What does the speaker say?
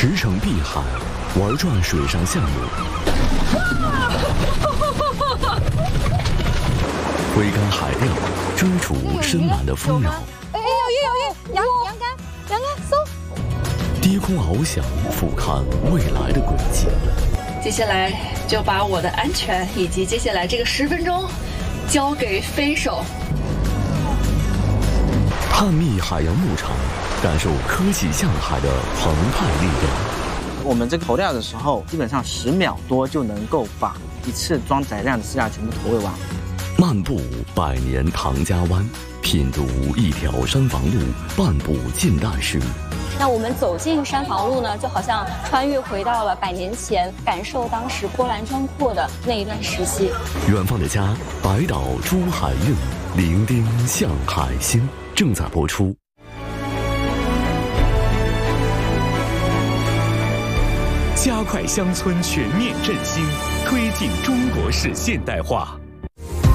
驰骋碧海，玩转水上项目，挥竿海钓，追逐深蓝的丰饶。 哎，有鱼，阳竿，搜。 低空翱翔，俯瞰未来的轨迹。 接下来就把我的安全以及接下来这个10分钟交给飞手。 探秘海洋牧场，感受科技向海的澎湃力量。 我们这个投钓的时候，基本上10秒多就能够把一次装载量的饲料全部投喂完。 漫步百年唐家湾，品读一条山房路，半步近代史。 那我们走进山房路呢，就好像穿越回到了100年前，感受当时波澜壮阔的那一段时期。 远方的家，百岛珠海韵，伶仃向海星，正在播出。 加快乡村全面振兴，推进中国式现代化。